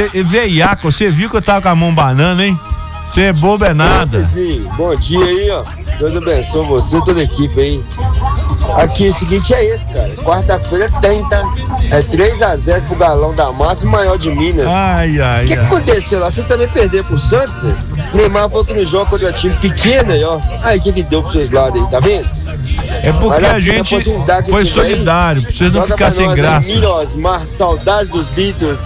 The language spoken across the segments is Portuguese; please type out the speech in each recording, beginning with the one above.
veiaco, você viu que eu tava com a mão banana, hein? Você é bobo é nada. Bom dia aí, ó. Deus abençoe você e toda a equipe aí. Aqui, o seguinte é esse, cara. Quarta-feira tem, tá? É 3-0 pro Galão da Massa, maior de Minas. O que aconteceu lá? Vocês também perderam pro Santos? Neymar falou que não joga contra um time pequeno aí, ó. Aí, o que deu pros seus lados aí, tá vendo? É porque a gente foi solidário, precisa não ficar sem graça. Osmar, saudade dos Beatles.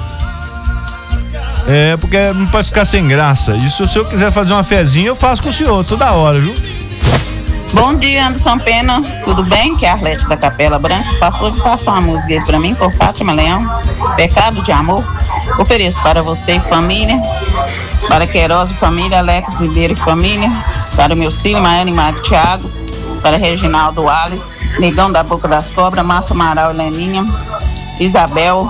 É, porque não pode ficar sem graça. Isso, se eu quiser fazer uma fezinha, eu faço com o senhor toda hora, viu? Bom dia, Anderson Pena, tudo bem? Que é a Arlete da Capela Branca. Faço passar uma música aí pra mim, por Fátima Leão, Pecado de Amor. Ofereço para você e família, para Queiroz e família, Alex Ribeiro e família, para o meu filho, Maiane Magno Thiago, para Reginaldo Alice, Negão da Boca das Cobras, Márcio Amaral e Leninha, Isabel,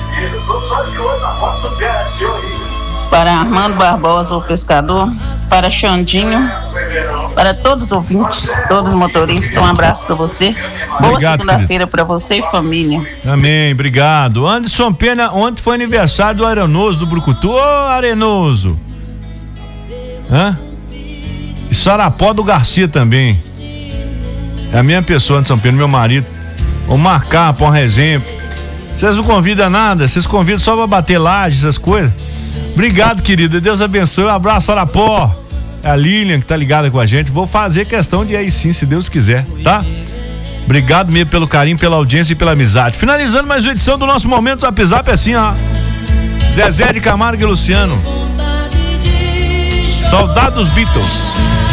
para Armando Barbosa, o pescador, para Xandinho, para todos os ouvintes, todos os motoristas, um abraço para você. Boa segunda-feira para você e família. Amém, obrigado. Anderson Pena, ontem foi aniversário do Arenoso do Brucutu. Ô, Arenoso! E Sarapó do Garcia também. É a minha pessoa, Anderson Pena, meu marido. Vou marcar pra uma resenha. Vocês não convidam nada, vocês convidam só pra bater laje, essas coisas. Obrigado, querida, Deus abençoe, um abraço, Sarapó. É a Lilian que tá ligada com a gente. Vou fazer questão de aí sim, se Deus quiser, tá? Obrigado mesmo pelo carinho, pela audiência e pela amizade. Finalizando mais uma edição do nosso Momento Zap Zap, assim, ó. Zezé de Camargo e Luciano. Saudade dos Beatles.